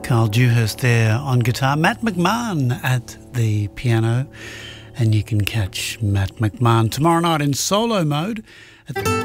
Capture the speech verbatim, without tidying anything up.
Carl Dewhurst there on guitar, Matt McMahon at the piano, and you can catch Matt McMahon tomorrow night in solo mode at the